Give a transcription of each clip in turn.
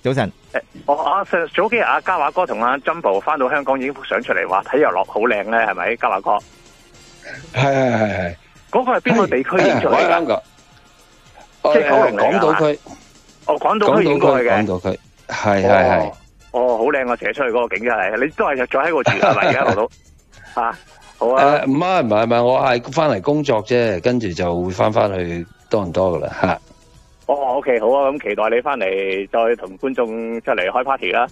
早晨。 早幾日阿嘉華哥同阿 Jumbo 翻到香港已經幅相出嚟，話睇日落好靚咧，係咪？嘉華哥係嗰個係邊個地區影出嚟㗎？即係九龍港島區。 港島區影過去嘅。 港島區係。 好靚啊！射出去嗰個景真係，你都係再喺個住係咪？而家落到好啊。 唔係，我係翻嚟工作啫，跟住就會翻去多倫多噶啦吓。 OK， 好啊，咁期待你翻嚟再同觀眾出嚟開 party 啦。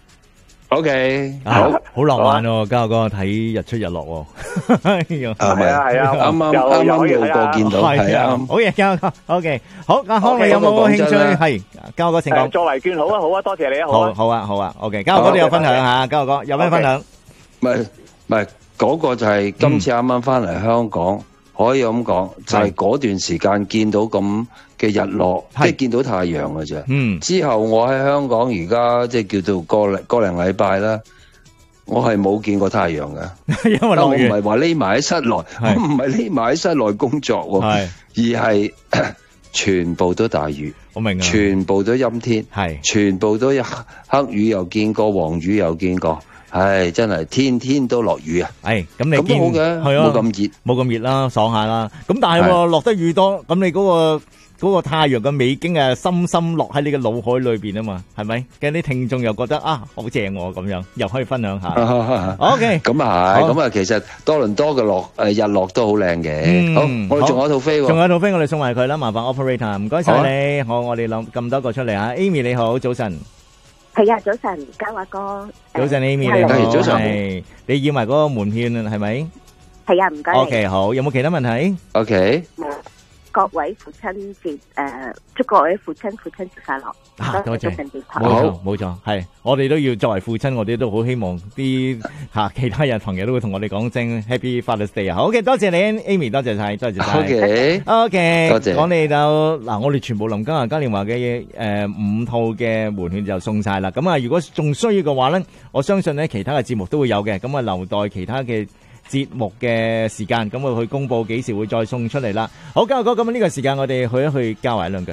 OK， 好浪漫喎，嘉哥睇日出日落喎。 係啊， 啱路過見到，係啊， 好嘢，嘉哥。OK， 好，阿康你有冇興趣？係，嘉哥請講。 作為券好啊，多謝你啊， 好啊。OK， 嘉哥都有分享下，嘉哥有咩分享？ 唔係嗰個就係今次啱啱翻嚟香港。可以咁講，就係嗰段時間見到咁嘅日落，即係見到太陽嘅啫。之後我喺香港而家即係叫做個零禮拜啦，我係冇見過太陽嘅。因為我唔係話匿埋喺室內，我唔係匿埋喺室內工作喎，而係全部都大雨。我明啊，全部都陰天，全部都黑雨又見過，黃雨又見過。唉，真係天天都落雨啊！ 咁你見好嘅，冇咁熱啦，爽下啦。咁但係落得雨多，咁你嗰個太陽嘅美景啊，深深落喺你嘅腦海裏邊啊嘛，係咪？咁啲聽眾又覺得好正喎，咁樣又可以分享下。OK， 咁啊，其實多倫多嘅日落都好靚嘅。好，我哋仲有一套飛， 我哋送埋佢啦，麻煩 operator， 唔該晒你。好，我哋諗咁多個出嚟啊 ，Amy 你好，早晨。 係啊，早晨，嘉華哥。 早晨 Amy 你好，早晨。你要埋嗰個門券係咪？ 係啊，唔該。 OK， 好，有冇其他問題 ？OK。 各位父親節祝各位父親節快樂。 多謝。冇錯，係我哋都要作為父親，我哋都好希望啲其他人朋友都會同我哋講聲 Happy Father's Day 啊！好嘅，多謝你 Amy， 多謝晒。OK， 多謝。講嚟就嗱，我哋全部林嘉年華嘅5套嘅門券就送晒啦。咁啊，如果仲需要嘅話咧，我相信咧其他嘅節目都會有嘅。咁啊，留待其他嘅節目嘅時間，咁我去公布幾時會再送出嚟啦。好，嘉哥，咁呢個時間我哋去交埋兩句。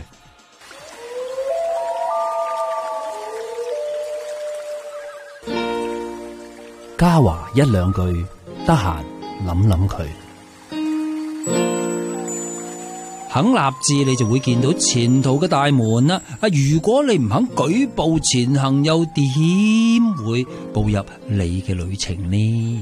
嘉華一兩句，得閒諗諗佢。肯立志，你就會見到前途嘅大門啦。如果你唔肯舉步前行，又點會步入你嘅旅程呢？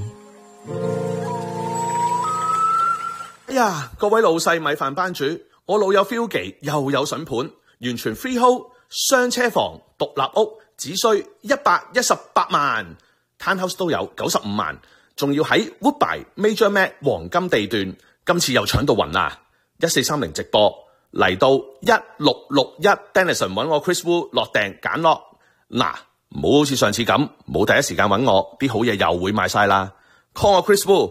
哎呀，各位老細米飯班主，我老友 Philgy 又有筍盤，完全 freehold 雙車房獨立屋，只需118萬。Townhouse 都有95萬，仲要喺 Woodbine Major Mac 黃金地段，今次又搶到暈啦！1430直播嚟到1661 Denison 揾我 Chris Wu 落訂揀落，嗱，唔好好似上次咁，冇第一時間揾我，啲好嘢又會賣晒啦。call 我 Chris Wu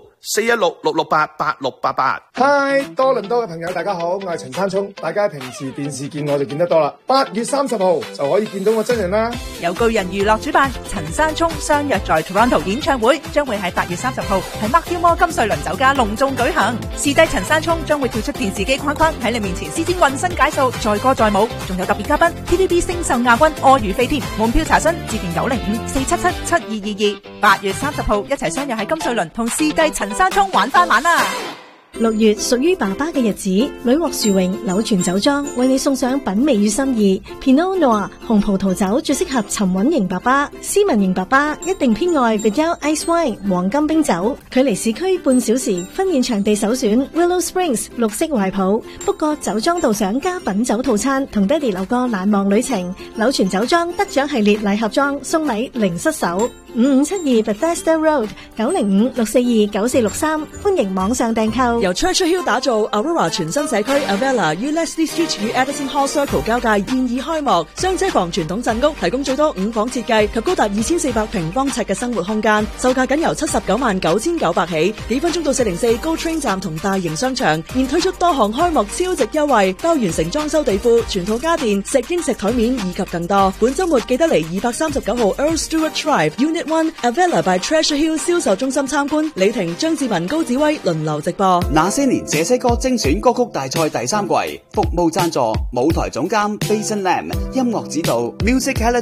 416-668-8688。 嗨，多倫多嘅朋友大家好，我係陳山聰，大家平時電視見我就見得多啦。8月30號就可以見到我真人啦。 由巨人娛樂主辦，陳山聰相約在 Toronto 演唱會，將會喺8月30號喺 Mark Gilmore 金瑞麟酒家隆重舉行。視帝陳山聰將會跳出電視機框框，喺你面前施展渾身解數，載歌載舞，仲有特別嘉賓 TVB 星秀亞軍柯宇飛添。門票查詢致電905-477-7222。8月30號一齊相約喺金瑞麟同視帝陳山聰玩翻晚啦！6月屬於爸爸嘅日子，屢獲殊榮，柳泉酒莊為你送上品味與心意。Pinot Noir 紅葡萄酒最適合沉穩型爸爸，斯文型爸爸一定偏愛 Vidal Ice Wine 黃金冰酒。距離市區半小時，婚宴場地首選 Willow Springs 綠色懷抱。不過酒莊導賞加品酒套餐，同爹哋留個難忘旅程。柳泉酒莊得獎系列禮盒裝，送禮零失手。5572 Bethesda Road 905-642-9463，歡迎網上訂購。 由 Churchill Hill 打造 Aurora 全新社區 Avella 於 Leslie Street 與 Edison Hall Circle 交界現已開幕，雙車房傳統陣屋提供最多5房設計及高達2400平方尺嘅生活空間，售價僅由799900起，幾分鐘到404 GO Train 站同大型商場，現推出多項開幕超值優惠，包完成裝修地庫、全套家電、石英石台面以及更多。本週末記得嚟239號 Earl Stewart Drive Unit 1 Avella by Treasure Hill 銷售中心參觀。李婷、張志文、高子威輪流直播。 那些年這些歌精選歌曲大賽第3季，服務贊助舞台總監 Bason Lam， 音樂指導 Music